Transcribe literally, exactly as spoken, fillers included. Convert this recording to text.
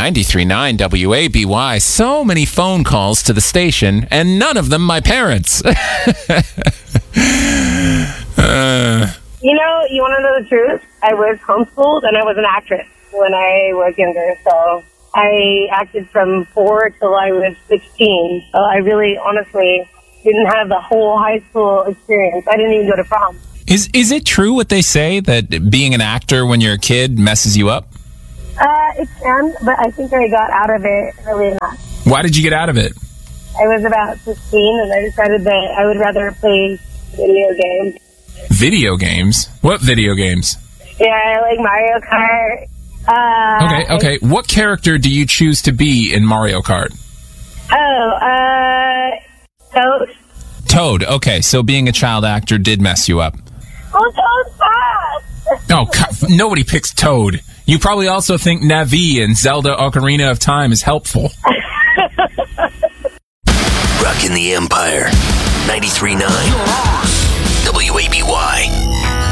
ninety-three point nine W A B Y. So many phone calls to the station, and none of them my parents. uh, you know, you want to know the truth? I was homeschooled, and I was an actress when I was younger, so I acted from four till I was sixteen. So I really, honestly, didn't have the whole high school experience. I didn't even go to prom. Is is it true what they say, that being an actor when you're a kid messes you up? Uh, it can, but I think I got out of it early enough. Why did you get out of it? I was about fifteen, and I decided that I would rather play video games. Video games? What video games? Yeah, like Mario Kart. Uh, okay, okay. I, what character do you choose to be in Mario Kart? Oh, uh, Toad. Toad, okay. So being a child actor did mess you up. Oh, Toad's fast! Oh, God, nobody picks Toad. You probably also think Navi in Zelda Ocarina of Time is helpful. Rockin' the Empire. ninety-three point nine W A B Y.